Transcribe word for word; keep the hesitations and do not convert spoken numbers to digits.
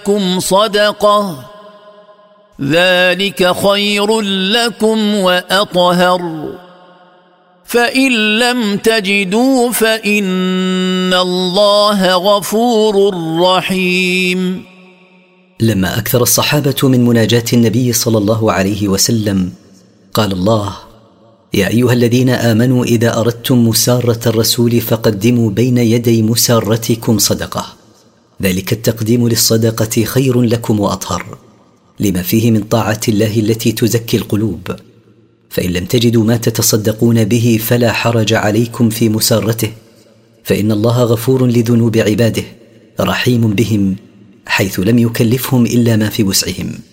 كم صدقة ذلك خير لكم وأطهر فإن لم تجدوا فإن الله غفور رحيم. لما أكثر الصحابة من مناجاة النبي صلى الله عليه وسلم قال الله: يا أيها الذين آمنوا إذا أردتم مسارة الرسول فقدموا بين يدي مسارتكم صدقة، ذلك التقديم للصدقة خير لكم وأطهر، لما فيه من طاعة الله التي تزكي القلوب. فإن لم تجدوا ما تتصدقون به فلا حرج عليكم في مسارته، فإن الله غفور لذنوب عباده رحيم بهم، حيث لم يكلفهم إلا ما في وسعهم.